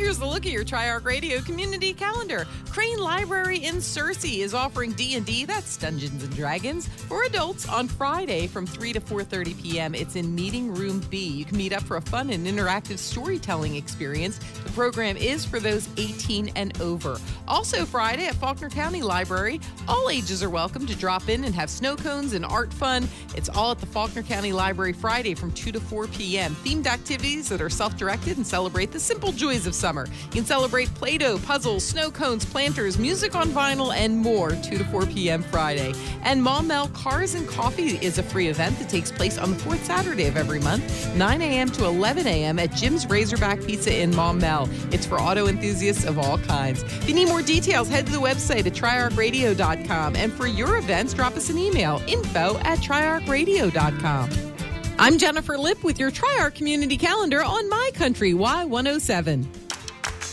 here's a look at your Tri-Arc Radio community calendar. Crane Library in Searcy is offering D&D, that's Dungeons & Dragons, for adults on Friday from 3 to 4:30 p.m. It's in Meeting Room B. You can meet up for a fun and interactive storytelling experience. The program is for those 18 and over. Also Friday at Faulkner County Library, all ages are welcome to drop in and have snow cones and art fun. It's all at the Faulkner County Library Friday from 2 to 4 p.m. Themed activities that are self-directed and celebrate the simple joys of summer. You can celebrate Play-Doh, puzzles, snow cones, planters, music on vinyl, and more 2 to 4 p.m. Friday. And Maumelle Cars and Coffee is a free event that takes place on the fourth Saturday of every month, 9 a.m. to 11 a.m. at Jim's Razorback Pizza in Maumelle. It's for auto enthusiasts of all kinds. If you need more details, head to the website at triarcradio.com. And for your events, drop us an email, info@triarcradio.com. I'm Jennifer Lipp with your Tri-Arc Community Calendar on My Country Y107.